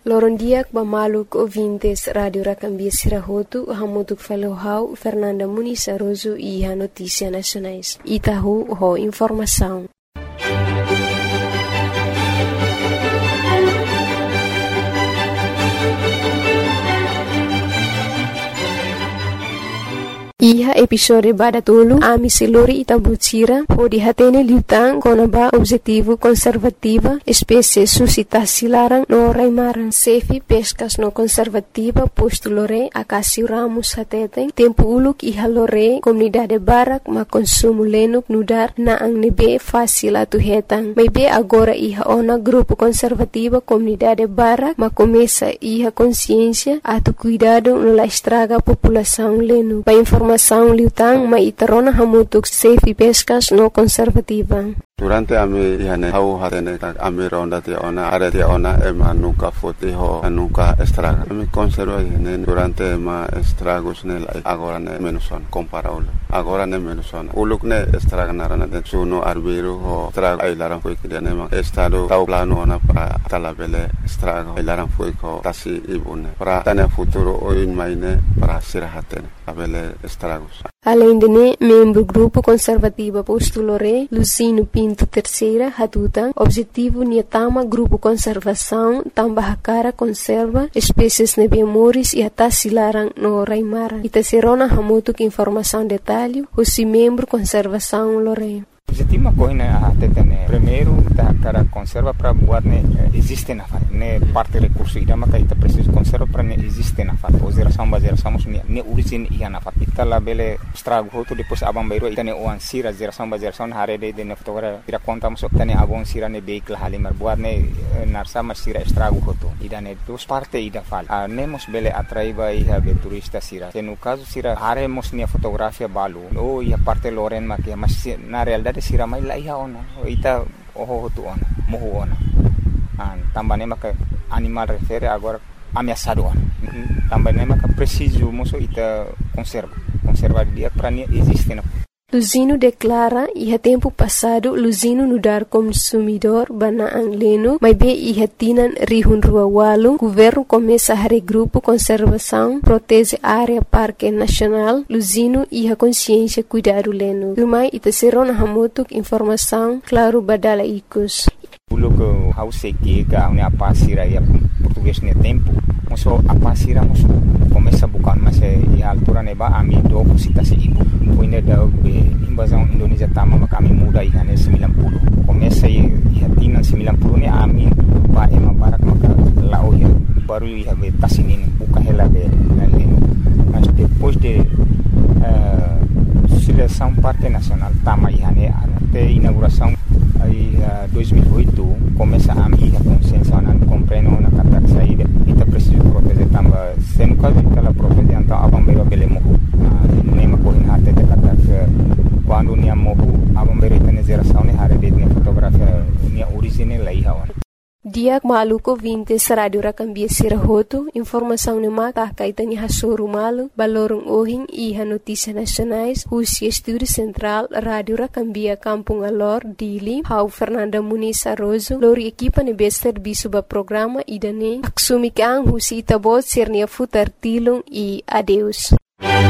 Lorondiak Bamaluk ouvintes Radio Racambia Sirahotu, Hamutuk Falohau, Fernanda Muniz Aroso e a Notícia Nacionais. Itahu, ho informação. Iha episode badatulu ami selori itabutira ho dihatene liutang konaba objetivo conservativa espécie suscitasi larang no raimaran sefi pescas no conservativa posto lore akasi ramus hateteng tempo uluk iha lore comunidade barak ma consumo lenuk nudar na ang nebe fácil atu hetang may be agora iha ona grupo conservativa comunidade barak ma começa iha consciência atu cuidado no la estraga população lenuk pa informação liutang maitarona hamutuk safe pescas no conservativa. Durante ami ihane hau hatene ami ronda ti ona are ti ona ema nuka foti ho nuka estraga ami conserva ihane durante ma estragos ne agora ne menuson comparable agora ne menuson uluk ne estraga narana de suno arbiro ho estraga ai laran foi que ne ma estado tau plano ona para talabele estraga ai laran foi ko tasi ibune para tane futuro o in maine para sirahatene abele estragos. Além de ne, membro grupo conservativa postulore Lucino Pinto Terceira Hatuta, objetivo niatama grupo conservação tambah cara conserva espécies nebemoris e atasilarang no raimara. Itaserona hamutuk informação detalhe, o membro conservação lore. Objetivo coisa até primeiro da cara conserva para buat ne existe na fat ne parte recurso ida maka ita preciso conserva para ne existe na fat geração ne origin ia na fat ita la bele estrago hoto depois abang bairo ita ne oan sira geração hare de ne fotogra ira conta masuk tane abong sira ne vehicle halimar buat ne narsa masira estrago hoto ida ne dos parte ida fal nemos bele atraiba ia be turista sira no caso sira hare mos ne fotografia balu o ia parte loren makia mas na realidade sira mai la iha ona ita oho tu ona mohu ona tambah ne maka animal refere agora ameaçado ona tambah ne maka preciso moso ita conserva dia para ne existe na Luzino declara iha tempo passado Luzino nudar consumidor banaang leno mas be iha tinan rihun rua walu governo começa a regrupo conservação protege área parque nacional Luzino iha consciência cuidado leno rumai ita serona hamutuk informação claro badala ikus Uluk hause que ne apasira ya português ne tempo moso apasira moso começa bukan mas e altura ne ba ami do cita se ibu puine da invasão Indonesia tama maka ami muda ihane 90 começa e hatina 90 ne ami ba ema barak maka lao ya baru ia be tasinin buka hela be mas depois de seleção parque nacional tama ihane até inauguração aí 2008 começa a minha consciência na compreendo na kata saída ita preciso proteger tamba sendo caso ela proteger então abang bero belemo nema ko in harte de kata quando nia mohu abang bero ita geração ne hare de fotografia nia original lai hawan Diak maluko vintes Radio Racambia Sirahotu, informação ne maka kaitani hasuru malu, balorong ohing iha notícia nacionais, husi estúdio central Radio Racambia Kampung Alor, Dili, hau Fernanda Muniz Aroso, lori equipa ne bester bisuba programa idane, aksumik ang husi itabot sirnia futar tilong e adeus.